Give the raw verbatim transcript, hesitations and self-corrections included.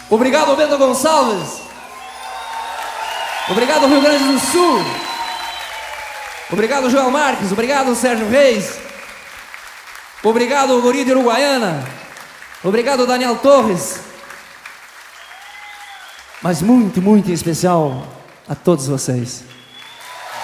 Obrigado, Bento Gonçalves. Obrigado, Rio Grande do Sul. Obrigado, Joel Marques. Obrigado, Sérgio Reis. Obrigado, Guri de Uruguaiana. Obrigado, Daniel Torres. Mas muito, muito em especial a todos vocês.